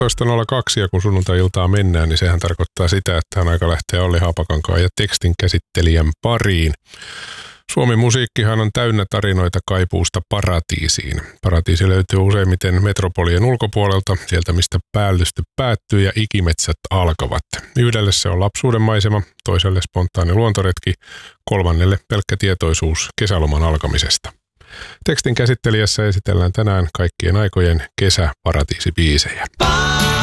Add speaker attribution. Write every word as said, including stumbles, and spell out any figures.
Speaker 1: kahdeksantoista nolla kaksi ja kun sunnuntai-iltaa mennään, niin sehän tarkoittaa sitä, että on aika lähteä Olli Haapakankaan ja tekstin käsittelijän pariin. Suomen musiikkihan on täynnä tarinoita kaipuusta paratiisiin. Paratiisi löytyy useimmiten metropolien ulkopuolelta, sieltä mistä päällysty päättyy ja ikimetsät alkavat. Yhdelle se on lapsuuden maisema, toiselle spontaani luontoretki, kolmannelle pelkkä tietoisuus kesäloman alkamisesta. Tekstin käsittelijässä esitellään tänään kaikkien aikojen kesäparatiisibiisejä.